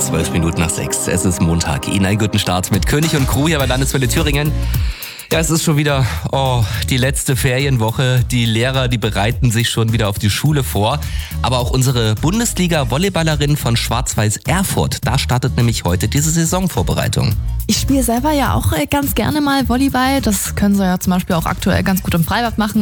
6:12. Es ist Montag. Ihnen einen guten Start mit König und Crew hier bei Landeswelle Thüringen. Ja, es ist schon wieder die letzte Ferienwoche. Die Lehrer, die bereiten sich schon wieder auf die Schule vor. Aber auch unsere Bundesliga-Volleyballerin von Schwarz-Weiß Erfurt, da startet nämlich heute diese Saisonvorbereitung. Ich spiele selber ja auch ganz gerne mal Volleyball. Das können sie ja zum Beispiel auch aktuell ganz gut im Freibad machen.